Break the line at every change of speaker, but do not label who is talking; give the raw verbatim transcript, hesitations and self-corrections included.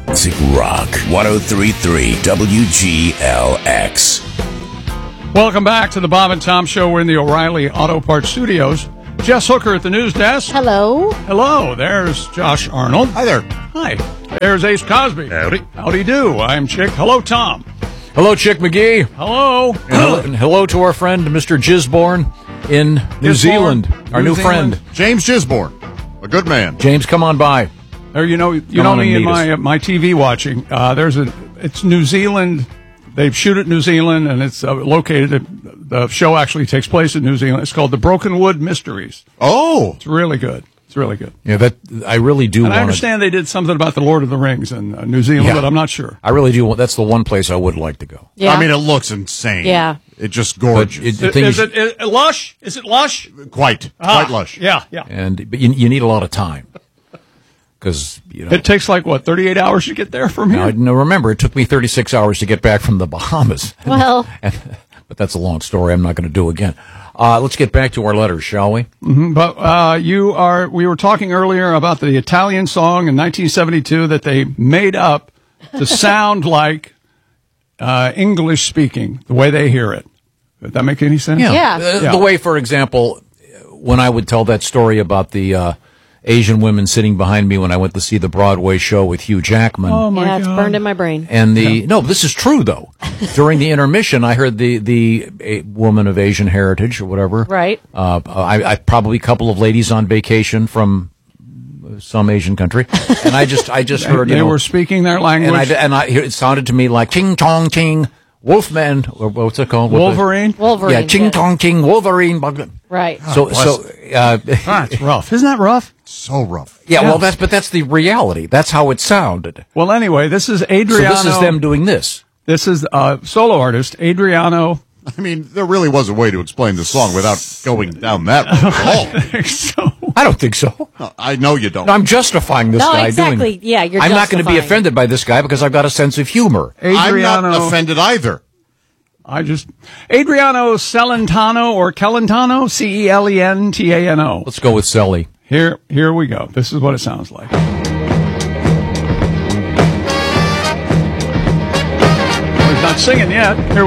Classic Rock. one oh three point three W G L X.
Welcome back to the Bob and Tom Show. We're in the O'Reilly Auto Parts Studios. Jess Hooker at the news desk.
Hello.
Hello. There's Josh Arnold.
Hi there.
Hi. There's Ace Cosby.
Howdy.
Howdy do. I'm Chick. Hello, Tom.
Hello, Chick McGee.
Hello.
And hello, and hello to our friend, Mister Gisborne in New
Gisborne,
Zealand. Our
New
new
Zealand.
friend.
James Gisborne, a good man.
James, come on by.
Or you know, you
Come
know
on
me
and
in
meet
my
us.
my T V watching. Uh, there's a. It's New Zealand. They shoot at New Zealand, and it's uh, located. The show actually takes place in New Zealand. It's called the Broken Wood Mysteries.
Oh,
It's really good. It's really good.
Yeah, that I really do
And
want
I understand they did something about the Lord of the Rings in uh, New Zealand,
Yeah.
but I'm not sure.
I really do want. That's the one place I would like to go.
Yeah.
I mean, it looks insane.
Yeah.
It's just
But
gorgeous.
it, the
Is,
thing
is
is,
it is it lush? Is it lush?
quite,
Ah,
quite lush.
Yeah, yeah.
and but you, you need a lot of time because you know.
It takes like what thirty-eight hours to get there from
Now,
here.
now, remember, it took me thirty-six hours to get back from the Bahamas.
Well.
And- but that's a long story. I'm not going to do again. Uh, let's get back to our letters, shall we?
But uh, you are. We were talking earlier about the Italian song in nineteen seventy-two that they made up to sound like uh, English speaking, the way they hear it. Did that make any sense?
Yeah.
Uh,
Yeah.
The way, for example, when I would tell that story about the uh, Asian women sitting behind me when I went to see the Broadway show with Hugh Jackman.
Oh my
yeah, it's
God.
burned in my brain.
And the no, this is true though. During the intermission, I heard the the a woman of Asian heritage or whatever.
Right.
Uh, I, I probably a couple of ladies on vacation from some Asian country, and I just I just heard you
They
know,
were speaking their language.
and I and I it sounded to me like ching tong ching Wolfman or what's it called?
Wolverine.
Wolverine.
Yeah, ching
yes.
tong ching Wolverine.
Right.
So so uh,
That's rough. Isn't that rough?
So rough.
yeah, well that's but that's the reality. That's how it sounded.
Well, anyway, this is
So
Adriano.
this is them doing this.
This is uh, solo artist Adriano.
I mean, there really was a way to explain the song without going down that road at
so
I don't think so.
all. I know you don't.
No, I'm justifying this
No,
guy
exactly.
doing it.
Yeah, you're
I'm not going to be
justifying.
offended by this guy because I've got a sense of humor.
I'm
Adriano.
not offended either.
I just Adriano Celentano or Celentano, C E L E N T A N O.
Let's go with Selly.
Here, here we go. This is what it sounds like. Oh, he's not singing yet. Here we